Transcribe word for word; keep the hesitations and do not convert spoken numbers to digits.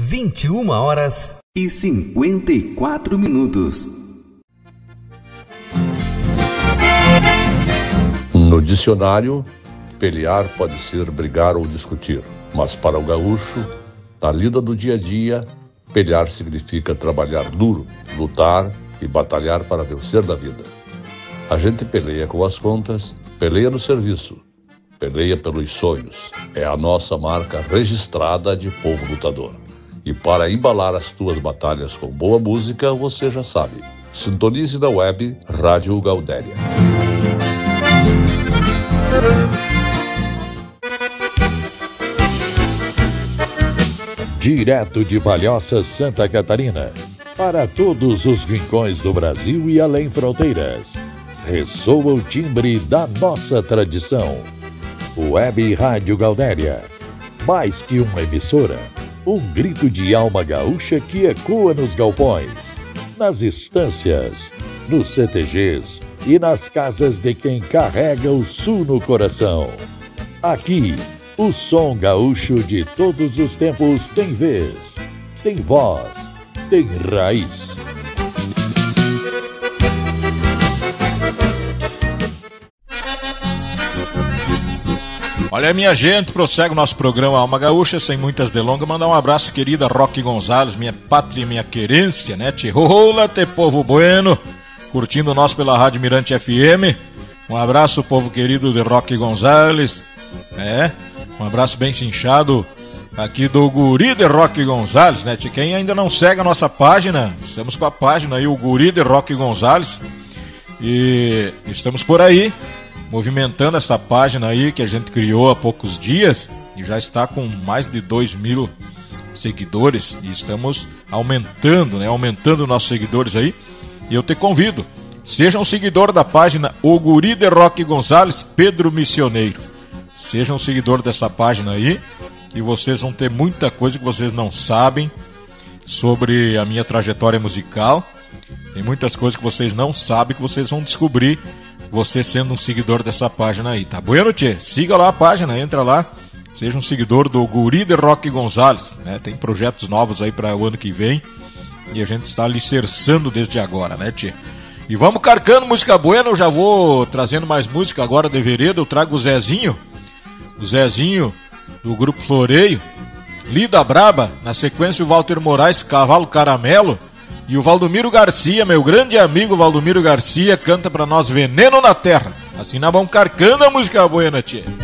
vinte e uma horas e cinquenta e quatro minutos. No dicionário, pelear pode ser brigar ou discutir, mas para o gaúcho, na lida do dia a dia, pelear significa trabalhar duro, lutar e batalhar para vencer da vida. A gente peleia com as contas, peleia no serviço, peleia pelos sonhos. É a nossa marca registrada de povo lutador. E para embalar as tuas batalhas com boa música, você já sabe. Sintonize na web Rádio Gaudéria. Direto de Palhoça, Santa Catarina, para todos os rincões do Brasil e além fronteiras, ressoa o timbre da nossa tradição. Web Rádio Gaudéria, mais que uma emissora, um grito de alma gaúcha que ecoa nos galpões, nas estâncias, nos C T Gs e nas casas de quem carrega o sul no coração. Aqui, o som gaúcho de todos os tempos tem vez, tem voz, tem raiz. Olha, minha gente, prossegue o nosso programa Alma Gaúcha, sem muitas delongas. Mandar um abraço, querida Roque Gonzalez, minha pátria e minha querência, né? Rola, te povo bueno, curtindo nós pela Rádio Mirante F M. Um abraço, povo querido de Roque Gonzalez, é, um abraço bem cinchado aqui do Guri de Roque Gonzalez, né? De quem ainda não segue a nossa página, estamos com a página aí, o Guri de Roque Gonzalez, e estamos por aí, movimentando essa página aí que a gente criou há poucos dias e já está com mais de dois mil seguidores e estamos aumentando, né? Aumentando nossos seguidores aí. E eu te convido, seja um seguidor da página O Guri de Roque Gonzalez Pedro Missioneiro. Seja um seguidor dessa página aí e vocês vão ter muita coisa que vocês não sabem sobre a minha trajetória musical. Tem muitas coisas que vocês não sabem que vocês vão descobrir você sendo um seguidor dessa página aí, tá bueno, tchê? Siga lá a página, entra lá, seja um seguidor do Guri de Roque Gonzalez, né? Tem projetos novos aí para o ano que vem e a gente está alicerçando desde agora, né, tchê? E vamos carcando música buena, eu já vou trazendo mais música agora de vereda, eu trago o Zezinho, o Zezinho do Grupo Floreio, Lida Braba, na sequência o Walter Moraes, Cavalo Caramelo, e o Valdomiro Garcia, meu grande amigo Valdomiro Garcia, canta pra nós Veneno na Terra. Assim nós vamos carcando a música buena, tia.